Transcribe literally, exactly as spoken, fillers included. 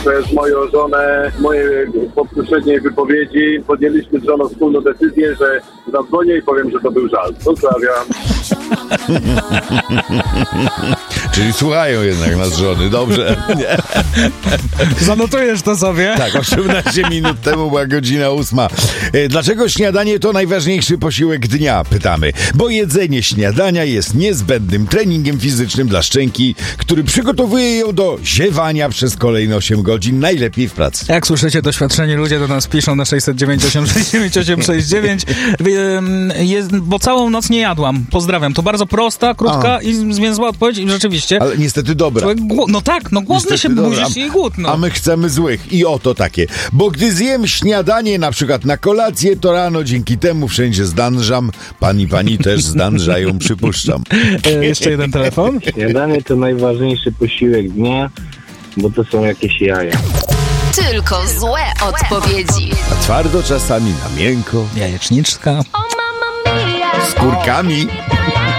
przez moją żonę, mojej poprzedniej wypowiedzi podjęliśmy z żoną wspólną decyzję, że zadzwonię i powiem, że to był żart. Pozdrawiam. Czyli słuchają jednak nas żony, dobrze. Zanotujesz to sobie? Tak, osiemnaście minut temu była godzina ósma. Dlaczego śniadanie to najważniejszy posiłek dnia? Pytamy. Bo jedzenie śniadania jest niezbędnym treningiem fizycznym dla szczęki, który przygotowuje ją do ziewania przez kolejne osiem godzin, najlepiej w pracy. Jak słyszycie, doświadczeni ludzie do nas piszą na sześć zero dziewięć osiem sześć dziewięć osiem sześć dziewięć, jest, bo całą noc nie jadłam. Pozdrawiam. To bardzo prosta, krótka A. i zwięzła odpowiedź i rzeczywiście. Ale niestety dobra. Głu- no tak, no głodny się budzisz i głód. No. A my chcemy złych i oto takie. Bo gdy zjem śniadanie na przykład na kolację, to rano dzięki temu wszędzie zdanżam. Pani, pani też zdanżają, przypuszczam. E, jeszcze jeden telefon. Śniadanie to najważniejszy posiłek dnia, bo to są jakieś jaja. Tylko złe odpowiedzi. A twardo czasami, na miękko. Jajeczniczka. Z kurkami.